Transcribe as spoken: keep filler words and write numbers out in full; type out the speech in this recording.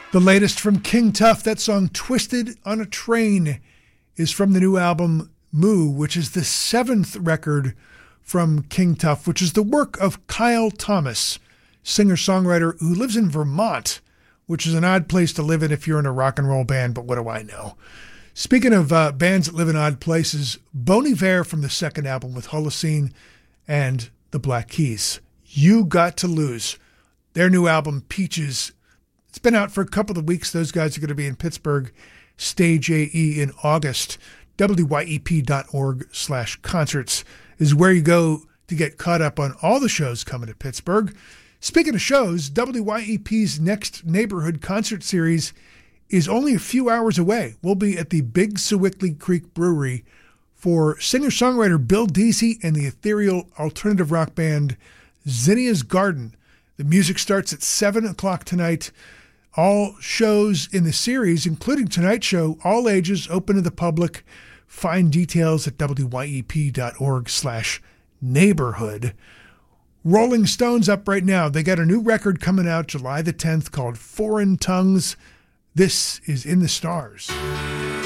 The latest from King Tuff, that song Twisted on a Train, is from the new album Moo, which is the seventh record from King Tuff, which is the work of Kyle Thomas, singer-songwriter who lives in Vermont, which is an odd place to live in if you're in a rock and roll band, but what do I know? Speaking of uh, bands that live in odd places, Bon Iver from the second album with Holocene and the Black Keys. You Got to Lose. Their new album, Peaches, it's been out for a couple of weeks. Those guys are going to be in Pittsburgh, Stage A E in August. W Y E P dot org slash concerts is where you go to get caught up on all the shows coming to Pittsburgh. Speaking of shows, W Y E P's next neighborhood concert series is only a few hours away. We'll be at the Big Sewickley Creek Brewery for singer-songwriter Bill Deasy and the ethereal alternative rock band Zinnia's Garden. The music starts at seven o'clock tonight. All shows in the series, including tonight's show, all ages, open to the public. Find details at W Y E P dot org slash neighborhood. Rolling Stone's up right now. They got a new record coming out July the tenth called Foreign Tongues. This is In the Stars.